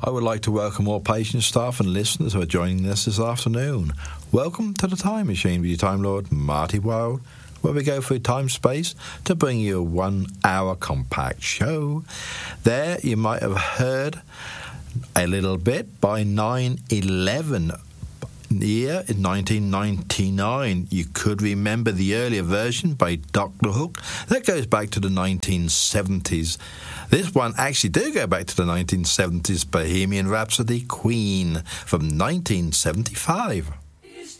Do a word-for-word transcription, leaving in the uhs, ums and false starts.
I would like to welcome all patient staff and listeners who are joining us this afternoon. Welcome to the Time Machine with your Time Lord, Marty Wilde, where we go through time-space to bring you a one-hour compact show. There you might have heard a little bit by nine eleven year in nineteen ninety-nine. You could remember the earlier version by Doctor Hook. That goes back to the nineteen seventies. This one actually did go back to the nineteen seventies, Bohemian Rhapsody, Queen, from nineteen seventy-five.